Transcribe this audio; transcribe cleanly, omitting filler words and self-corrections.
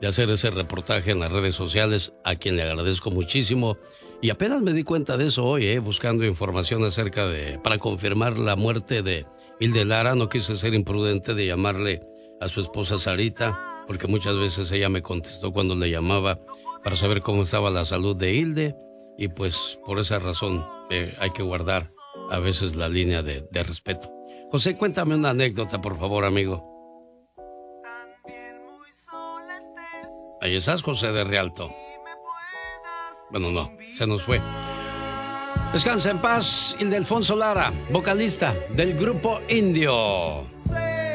de hacer ese reportaje en las redes sociales, a quien le agradezco muchísimo. Y apenas me di cuenta de eso hoy, buscando información acerca para confirmar la muerte de Hilde Lara. No quise ser imprudente de llamarle a su esposa Sarita, porque muchas veces ella me contestó cuando le llamaba para saber cómo estaba la salud de Hilde, y pues por esa razón hay que guardar a veces la línea de respeto. José, cuéntame una anécdota, por favor, amigo. Ahí estás, José de Rialto. Bueno, no, se nos fue. Descansa en paz, Ildefonso Lara, vocalista del grupo Indio.